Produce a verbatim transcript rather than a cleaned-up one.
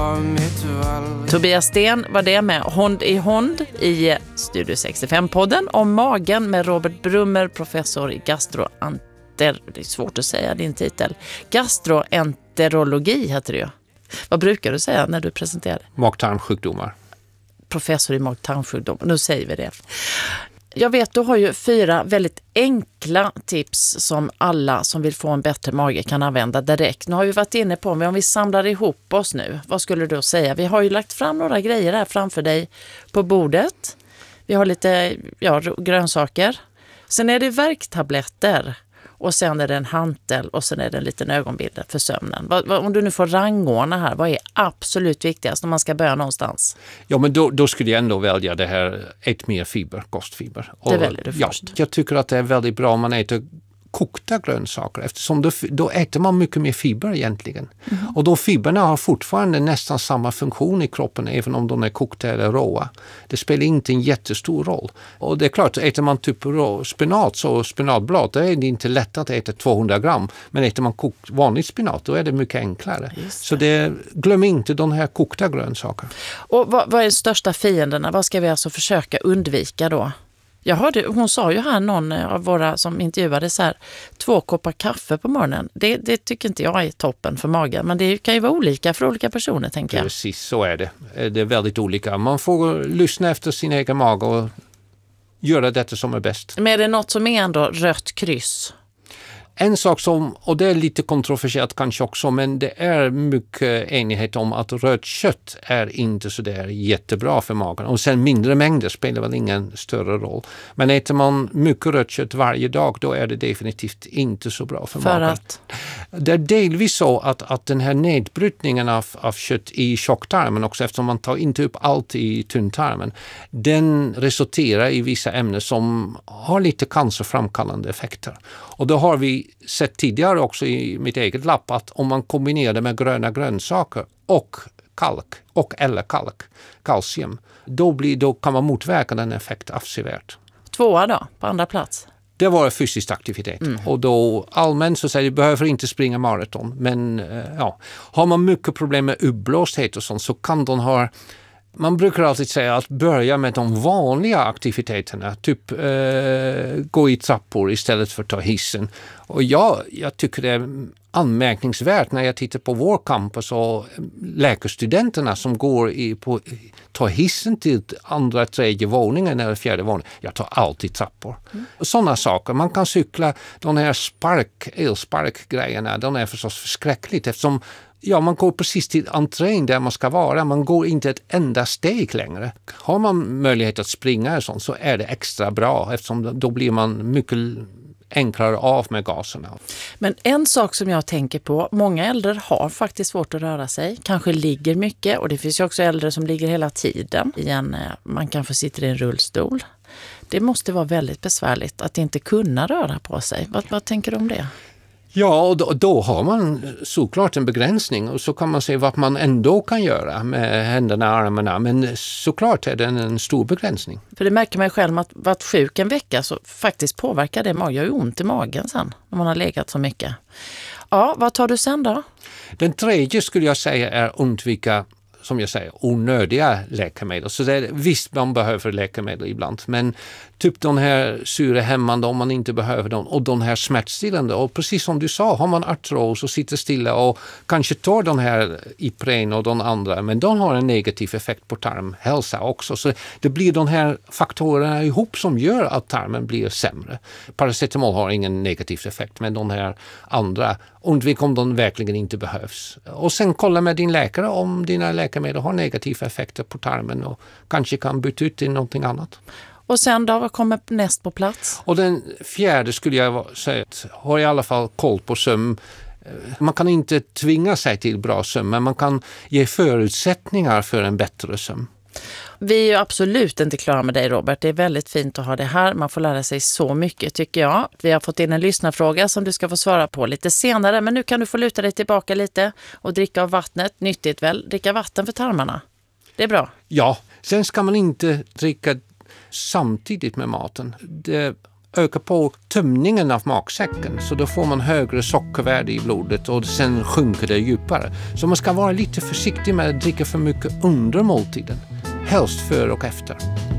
av mitt valv. Tobias Sten var det med Hond i Hond i Studio sextiofem-podden om magen med Robert Brummer, professor i gastroenter... Det är svårt att säga din titel. Gastroenterologi heter det ju. Vad brukar du säga när du presenterar? Mag-tarmsjukdomar. Professor i mag-tarmsjukdomar, nu säger vi det. Jag vet, du har ju fyra väldigt enkla tips som alla som vill få en bättre mage kan använda direkt. Nu har vi varit inne på, men om vi samlar ihop oss nu, vad skulle du säga? Vi har ju lagt fram några grejer här framför dig på bordet. Vi har lite ja, grönsaker. Sen är det värktabletter. Och sen är det en hantel och sen är det en liten ögonbindel för sömnen. Vad, vad, om du nu får rangordna här, vad är absolut viktigast om man ska börja någonstans? Ja, men då, då skulle jag ändå välja det här ät mer fiber, kostfiber. Och, det väljer du först. Ja, jag tycker att det är väldigt bra om man äter kokta grönsaker eftersom då, då äter man mycket mer fiber egentligen. Mm. Och de fiberna har fortfarande nästan samma funktion i kroppen även om de är kokta eller råa. Det spelar inte en jättestor roll. Och det är klart, äter man typ rå spenat så spenatblad, då är det inte lätt att äta tvåhundra gram. Men äter man kokt vanligt spenat, då är det mycket enklare. Det. Så det, glöm inte de här kokta grönsaker. Och vad, vad är de största fienderna? Vad ska vi alltså försöka undvika då? Jag hörde, hon sa ju här någon av våra som intervjuade så här, två koppar kaffe på morgonen. Det, det tycker inte jag är toppen för magen, men det kan ju vara olika för olika personer, tänker jag. Precis, så är det. Det är väldigt olika. Man får lyssna efter sin egen mage och göra det som är bäst. Men är det något som är ändå rött kryss? En sak som, och det är lite kontroversiellt kanske också, men det är mycket enighet om att rött kött är inte så där jättebra för magen. Och sen mindre mängder spelar väl ingen större roll. Men äter man mycket rött kött varje dag, då är det definitivt inte så bra för, för magen. Att? Det är delvis så att, att den här nedbrytningen av, av kött i tjocktarmen också, eftersom man tar inte upp allt i tunntarmen, den resulterar i vissa ämnen som har lite cancerframkallande effekter. Och då har vi sett tidigare också i mitt eget labb att om man kombinerar det med gröna grönsaker och kalk och eller kalk, kalcium, då, blir, då kan man motverka den effekten avsevärt. Tvåa då, på andra plats? Det var fysisk aktivitet. Mm. Och då allmänt så säger du behöver inte springa maraton. Men ja, har man mycket problem med uppblåsthet och sånt så kan de ha... Man brukar alltid säga att börja med de vanliga aktiviteterna. Typ eh, gå i trappor istället för att ta hissen. Och jag, jag tycker det är anmärkningsvärt när jag tittar på vår campus och läkarstudenterna som går i, på, tar hissen till andra, tredje våningen eller fjärde våningen. Jag tar alltid trappor. Mm. Sådana saker. Man kan cykla de här spark, elsparkgrejerna. De är förstås förskräckligt eftersom ja, man går precis till entrén där man ska vara. Man går inte ett enda steg längre. Har man möjlighet att springa och sånt så är det extra bra eftersom då blir man mycket enklare av med gaserna. Men en sak som jag tänker på, många äldre har faktiskt svårt att röra sig. Kanske ligger mycket och det finns ju också äldre som ligger hela tiden. Igen, man kanske sitter i en rullstol. Det måste vara väldigt besvärligt att inte kunna röra på sig. Vad, vad tänker du om det? Ja, och då, då har man såklart en begränsning och så kan man se vad man ändå kan göra med händerna och armarna. Men såklart är det en stor begränsning. För det märker man själv att varit sjuk en vecka så faktiskt påverkar det magen. Jag har ju ont i magen sen när man har legat så mycket. Ja, vad tar du sen då? Den tredje skulle jag säga är undvika, som jag säger, onödiga läkemedel. Så det är, visst, man behöver läkemedel ibland. Men typ de här syrehämmande om man inte behöver dem. Och de här smärtstillande. Och precis som du sa, har man artros och sitter stilla och kanske tar den här Ipren och de andra. Men de har en negativ effekt på tarmhälsa också. Så det blir de här faktorerna ihop som gör att tarmen blir sämre. Paracetamol har ingen negativ effekt. Men de här andra, undvik om de verkligen inte behövs. Och sen kolla med din läkare om dina läkemedel har negativa effekter på tarmen. Och kanske kan byta ut till någonting annat. Och sen då, vad kommer näst på plats? Och den fjärde skulle jag säga, har i alla fall koll på sömn. Man kan inte tvinga sig till bra sömn, men man kan ge förutsättningar för en bättre sömn. Vi är ju absolut inte klara med dig, Robert. Det är väldigt fint att ha det här. Man får lära sig så mycket, tycker jag. Vi har fått in en lyssnarfråga som du ska få svara på lite senare. Men nu kan du få luta dig tillbaka lite och dricka av vattnet. Nyttigt väl? Dricka vatten för tarmarna. Det är bra. Ja, sen ska man inte dricka samtidigt med maten. Det öka på tömningen av magsäcken. Så då får man högre sockervärde i blodet och sen sjunker det djupare. Så man ska vara lite försiktig med att dricka för mycket under måltiden. Helst före och efter.